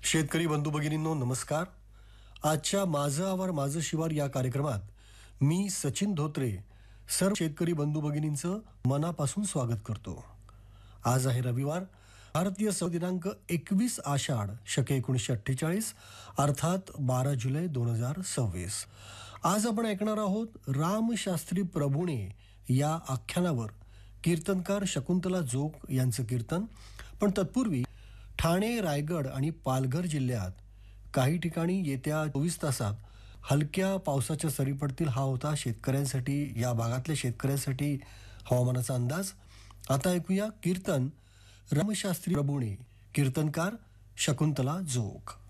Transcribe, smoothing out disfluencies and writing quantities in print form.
शेतकरी बंधू भगिनींनो नमस्कार. आजच्या माझं आवार माझं शिवार या कार्यक्रमात मी सचिन धोत्रे सर्व शेतकरी बंधू भगिनींचं मनापासून स्वागत करतो. आज आहे रविवार, भारतीय दिनांक 21 आषाढ शके 1948 अर्थात 12 जुलै 2026. आज आपण ऐकणार आहोत रामशास्त्री प्रभुणे या आख्यानावर कीर्तनकार शकुंतला जोग यांचं कीर्तन. पण तत्पूर्वी ठाणे, रायगड आणि पालघर जिल्ह्यात काही ठिकाणी येत्या 24 तासात हलक्या पावसाच्या सरी पडतील. हा होता शेतकऱ्यांसाठी, या भागातल्या शेतकऱ्यांसाठी हवामानाचा अंदाज. आता ऐकूया कीर्तन रामशास्त्री प्रभुणे, कीर्तनकार शकुंतला जोग.